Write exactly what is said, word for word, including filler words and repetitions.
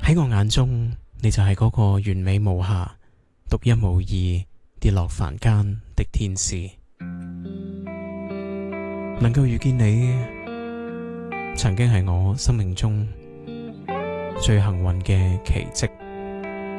喺我眼中，你就係嗰個完美無瑕、獨一無二、跌落凡間的天使。能夠遇見你，曾經係我生命中最幸運嘅奇蹟。